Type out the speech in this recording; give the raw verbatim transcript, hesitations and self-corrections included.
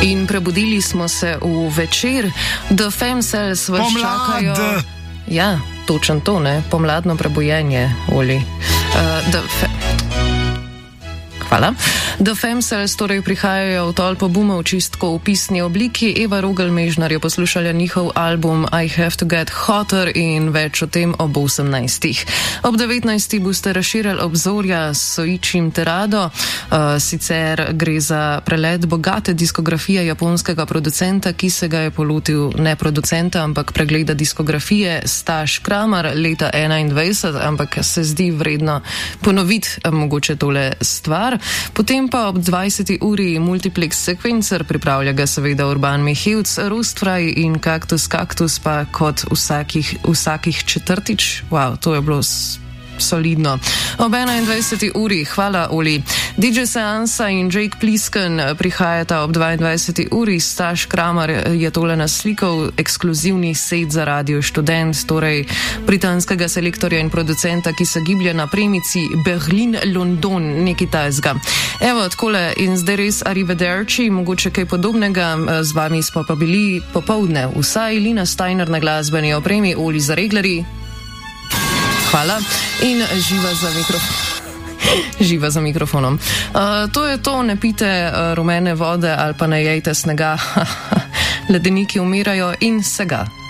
In prebudili smo se v večer, The Femcells vas čakajo. Ja, točno to, ne? Pomladno prebujenje, Oli. Uh, the fe... Hvala. The Femcells torej prihajajo v tolpo bumov čistko v pisni obliki. Eva Rogel-Mežnar je poslušala njihov album I Have to Get Hotter in več o tem ob osemnajstih. Ob devetnajstih boste razširjali obzorja s Soichim Terado. Uh, sicer gre za prelet bogate diskografije japonskega producenta, ki se ga je polotil ne producenta, ampak pregleda diskografije Staš Kramar leta enaindvajset, ampak se zdi vredno ponoviti mogoče tole stvar. Potem pa ob dvajseti uri Multiplex Sequencer, pripravlja ga seveda Urban Mihevc, Rustfraj in Kaktus Kaktus pa kot vsakih, vsakih četrtič. Wow, to je bilo solidno. Ob enaindvajseti uri, hvala Oli. D J Seansa in Jake Plisken prihajata ob dvaindvajseti uri. Staš Kramar je tole naslikal, ekskluzivni set za Radio Študent, torej britanskega selektorja in producenta, ki se giblje na premici Berlin-London, nekaj tajzga. Evo, takole in zdaj res arrivederci, mogoče kaj podobnega, z vami smo pa bili popovdne. Vsaj Lina Steiner na glasbeni opremi, Oli za reglerji. Hvala. In živa za mikrofon. Živa za mikrofonom. Uh, to je to, ne pite uh, rumene vode ali pa ne jejte snega. Ledeniki umirajo in sega.